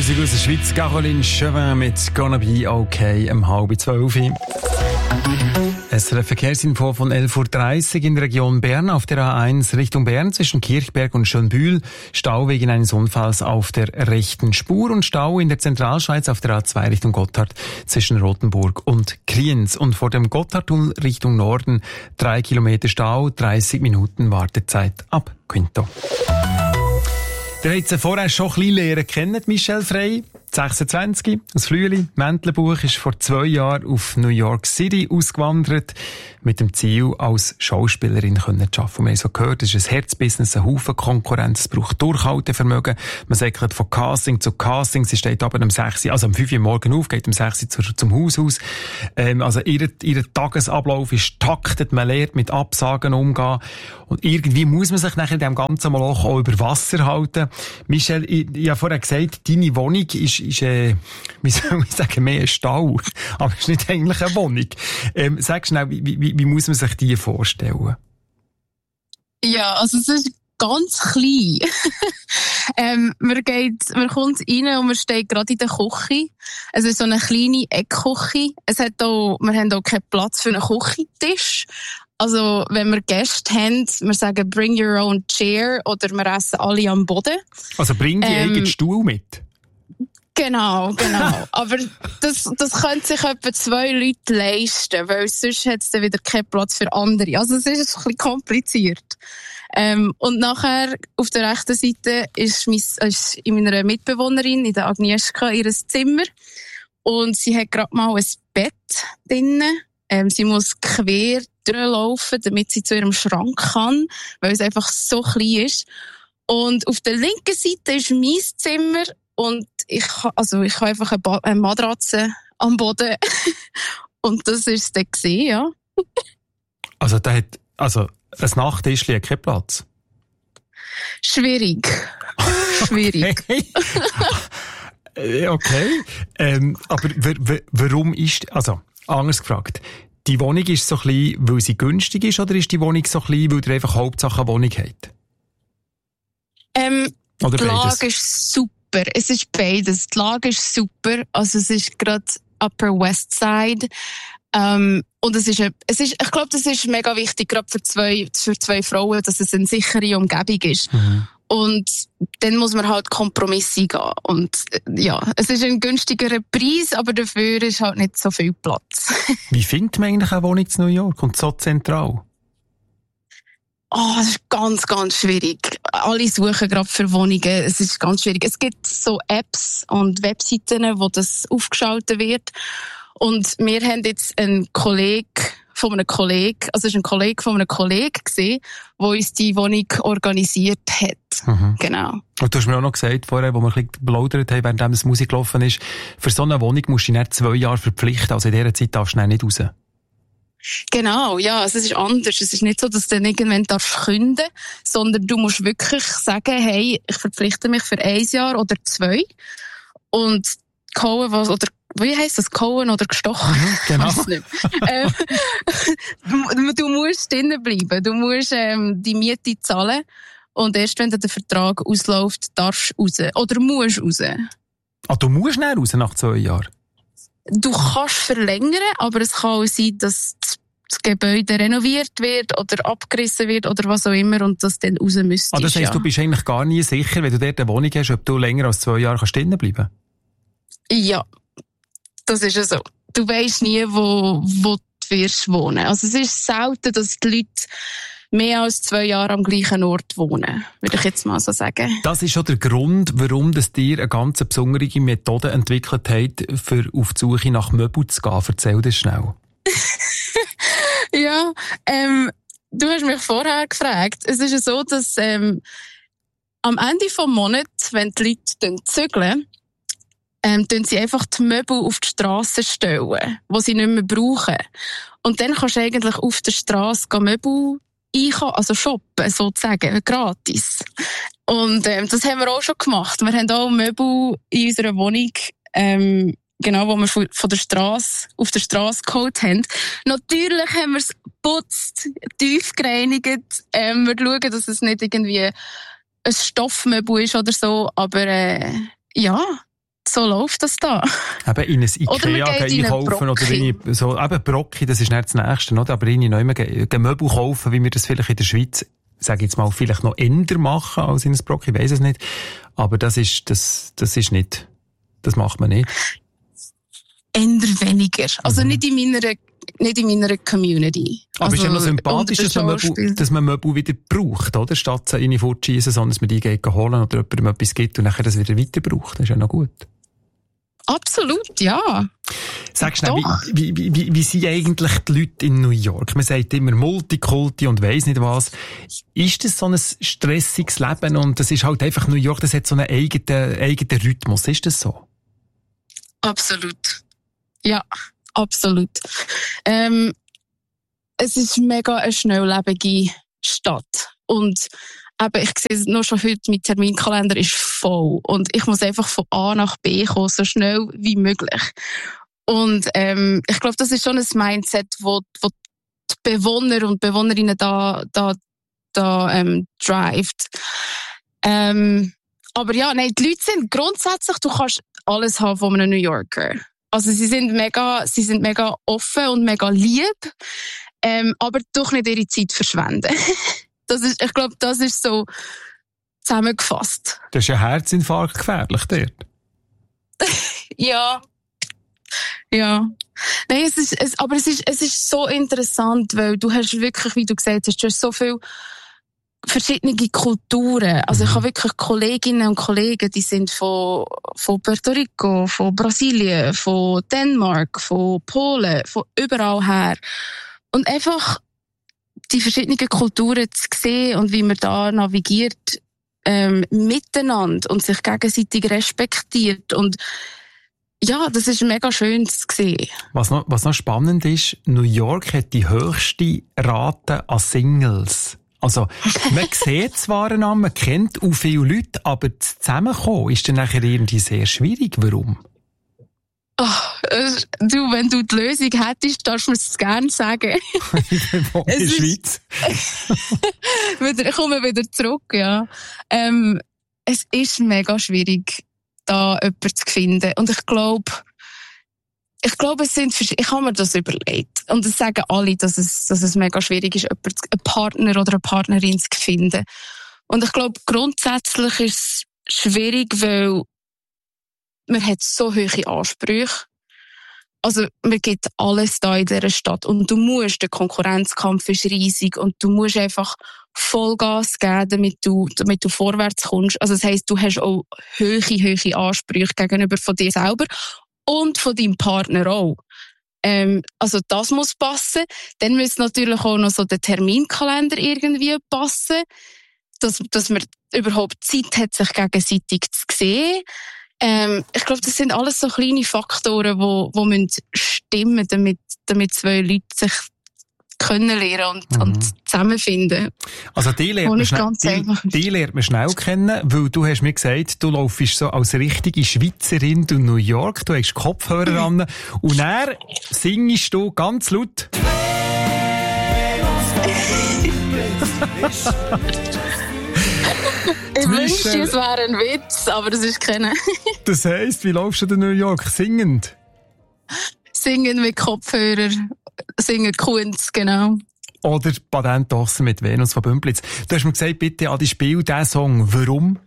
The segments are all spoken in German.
Musik aus der Schweiz, Caroline Chauvin mit «Gonna Be Okay» um 11:30. SRF Verkehrsinfo von 11:30 Uhr in der Region Bern auf der A1 Richtung Bern zwischen Kirchberg und Schönbühl. Stau wegen eines Unfalls auf der rechten Spur und Stau in der Zentralschweiz auf der A2 Richtung Gotthard zwischen Rothenburg und Kriens. Und vor dem Gotthardtunnel Richtung Norden 3 Kilometer Stau, 30 Minuten Wartezeit ab Quinto. Der hat sie vorher schon ein bisschen lernen kennen, Michelle Frey. 26, aus Flüeli, Mäntlebuch, ist vor 2 Jahren auf New York City ausgewandert, mit dem Ziel, als Schauspielerin zu arbeiten. Wir haben so gehört, es ist ein Herzbusiness, ein Haufen Konkurrenz, es braucht Durchhaltevermögen. Man sagt von Casting zu Casting, sie steht aber um 6 Uhr, also um 5 Uhr morgen auf, geht um 6 Uhr zum Haus aus. Also ihr Tagesablauf ist taktet, man lernt mit Absagen umgehen. Und irgendwie muss man sich nachher in diesem ganzen Moloch auch über Wasser halten. Michelle, ich habe vorher gesagt, deine Wohnung ist wie soll ich sagen, mehr ein Stall. Aber es ist nicht eigentlich eine Wohnung. Sag schnell, wie muss man sich die vorstellen? Ja, also es ist ganz klein. Man kommt rein und man steht gerade in der Küche. Es ist so eine kleine Eckküche. Wir haben auch keinen Platz für einen Küchentisch. Also, wenn wir Gäste haben, wir sagen, bring your own chair, oder wir essen alle am Boden. Also, bring die eigenen Stuhl mit. Genau. Aber das können sich etwa 2 Leute leisten, weil sonst hat es dann wieder keinen Platz für andere. Also es ist ein bisschen kompliziert. Und nachher, auf der rechten Seite, ist in meiner Mitbewohnerin, in der Agnieszka, ihr Zimmer. Und sie hat gerade mal ein Bett drinnen. Sie muss quer durchlaufen, damit sie zu ihrem Schrank kann, weil es einfach so klein ist. Und auf der linken Seite ist mein Zimmer. Und ich habe einfach eine Matratze am Boden. Und das war es dann gewesen, ja. Also, ein Nachttischchen hat keinen Platz? Schwierig. Okay. Aber warum ist, also, anders gefragt, die Wohnung ist so klein, weil sie günstig ist, oder ist die Wohnung so klein, weil ihr einfach Hauptsache eine Wohnung habt? Oder die Lage ist super. Es ist beides. Die Lage ist super. Also es ist gerade Upper West Side. Und ich glaube, das ist mega wichtig, gerade für zwei Frauen, dass es eine sichere Umgebung ist. Mhm. Und dann muss man halt Kompromisse gehen. Und ja, es ist ein günstigerer Preis, aber dafür ist halt nicht so viel Platz. Wie findet man eigentlich eine Wohnung in New York und so zentral? Das ist ganz, ganz schwierig. Alle suchen gerade für Wohnungen. Es ist ganz schwierig. Es gibt so Apps und Webseiten, wo das aufgeschaltet wird. Und wir haben jetzt einen Kollegen von einem Kollegen gesehen, der uns die Wohnung organisiert hat. Mhm. Genau. Und du hast mir auch noch gesagt, vorher, wo wir ein bisschen geplaudert haben, während das Musik gelaufen ist, für so eine Wohnung musst du dich 2 Jahre verpflichten. Also in dieser Zeit darfst du nicht raus. Genau, ja, es ist anders. Es ist nicht so, dass du dann irgendwann künden darfst, sondern du musst wirklich sagen, hey, ich verpflichte mich für 1 Jahr oder 2 und kauen, wie heisst das? Kauen oder gestochen? Genau. Du musst drinnen bleiben. Du musst die Miete zahlen. Und erst wenn der Vertrag ausläuft, darfst du raus. Oder musst raus. Du musst nicht raus nach 2 Jahren? Du kannst verlängern, aber es kann auch sein, dass das Gebäude renoviert wird oder abgerissen wird oder was auch immer und das dann raus müsstest. Das heisst, du bist eigentlich gar nie sicher, wenn du dort eine Wohnung hast, ob du länger als 2 Jahre drinnen bleiben kannst? Ja, das ist ja so. Du weisst nie, wo du wirst wohnen. Also es ist selten, dass die Leute mehr als 2 Jahre am gleichen Ort wohnen, würde ich jetzt mal so sagen. Das ist schon der Grund, warum dir eine ganz besondere Methode entwickelt hat, für auf die Suche nach Möbeln zu gehen. Erzähl das schnell. Ja, du hast mich vorher gefragt. Es ist ja so, dass am Ende des Monats, wenn die Leute zügeln, tun sie einfach die Möbel auf die Strasse stellen, die sie nicht mehr brauchen. Und dann kannst du eigentlich auf der Strasse Möbel also shoppen, sozusagen, gratis. Und das haben wir auch schon gemacht. Wir haben auch Möbel in unserer Wohnung, genau, wo wir von der Strasse, auf der Strasse geholt haben. Natürlich haben wir es geputzt, tief gereinigt. Wir schauen, dass es nicht irgendwie ein Stoffmöbel ist oder so, aber ja, so läuft das da. Eben in ein Ikea einkaufen oder eben Brocki, das ist nicht das Nächste, oder? Aber in ein Möbel kaufen, wie wir das vielleicht in der Schweiz, sage ich jetzt mal, vielleicht noch eher machen als in ein Brocki, ich weiss es nicht. Aber das ist nicht, das macht man nicht. Eher weniger. Also nicht in meiner Community. Aber es ist ja noch sympathisch, dass man Möbel wieder braucht, oder? Statt sie rein fortschießen, sondern dass man die geht holen oder jemandem etwas gibt und nachher das wieder weiter braucht. Das ist ja noch gut. Absolut, ja. Sag schnell, wie sind eigentlich die Leute in New York? Man sagt immer Multikulti und weiss nicht was. Ist das so ein stressiges Leben und das ist halt einfach New York, das hat so einen eigenen Rhythmus. Ist das so? Absolut. Ja, absolut. Es ist mega eine schnelllebige Stadt. Und eben, ich sehe es nur schon heute, mein Terminkalender ist voll. Und ich muss einfach von A nach B kommen, so schnell wie möglich. Und ich glaube, das ist schon ein Mindset, wo die Bewohner und Bewohnerinnen da drived. Aber ja, nein, die Leute sind grundsätzlich, du kannst alles haben von einem New Yorker. Also sie sind mega offen und mega lieb, aber doch nicht ihre Zeit verschwenden. Ich glaube, das ist so zusammengefasst. Das ist ja Herzinfarkt gefährlich dort. Ja. Nein, es ist so interessant, weil du hast wirklich, wie du gesagt hast, du hast so viel verschiedene Kulturen. Also ich habe wirklich Kolleginnen und Kollegen, die sind von Puerto Rico, von Brasilien, von Dänemark, von Polen, von überall her. Und einfach die verschiedenen Kulturen zu sehen und wie man da navigiert miteinander und sich gegenseitig respektiert. Und ja, das ist mega schön zu sehen. Was noch spannend ist, New York hat die höchste Rate an Singles. Also, man sieht zwar einander, man kennt auch viele Leute, aber das Zusammenkommen ist dann nachher irgendwie sehr schwierig. Warum? Wenn du die Lösung hättest, darfst du mir es gerne sagen. In der Schweiz. Ich komme wieder zurück, ja. Es ist mega schwierig, da jemanden zu finden. Und ich glaube, ich habe mir das überlegt. Und es sagen alle, dass es mega schwierig ist, einen Partner oder eine Partnerin zu finden. Und ich glaube, grundsätzlich ist es schwierig, weil man hat so hohe Ansprüche. Also, man gibt alles da in dieser Stadt. Und der Konkurrenzkampf ist riesig. Und du musst einfach Vollgas geben, damit du vorwärts kommst. Also, das heisst, du hast auch hohe Ansprüche gegenüber von dir selber. Und von deinem Partner auch. Also das muss passen. Dann muss natürlich auch noch so der Terminkalender irgendwie passen, dass man überhaupt Zeit hat, sich gegenseitig zu sehen. Ich glaube, das sind alles so kleine Faktoren, wo müssen stimmen, damit zwei Leute sich kennenlernen und zusammenfinden. Also die lernt man schnell kennen, weil du hast mir gesagt, du laufst so als richtige Schweizerin durch New York, du hast Kopfhörer an und dann singst du ganz laut. Ich wünschte, es wäre ein Witz, aber das ist keiner. Das heisst, wie laufst du in New York? Singend? Singen mit Kopfhörer. Singen Kunst, genau. Oder Patentosse mit Venus von Bümplitz. Du hast mir gesagt, bitte an die Spiel diesen Song. Warum?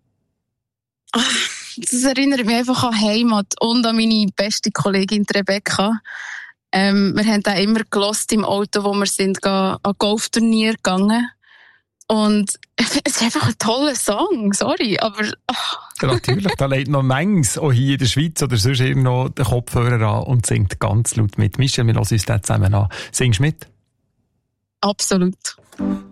Das erinnert mich einfach an Heimat und an meine beste Kollegin Rebecca. Wir haben da immer gelost im Auto, wo wir sind, an Golfturnier gegangen. Und es ist einfach ein toller Song, sorry, aber... Ja, natürlich, da legt noch manches, auch hier in der Schweiz oder sonst irgendwo den Kopfhörer an und singt ganz laut mit. Michel, wir hören uns den zusammen an. Singst du mit? Absolut.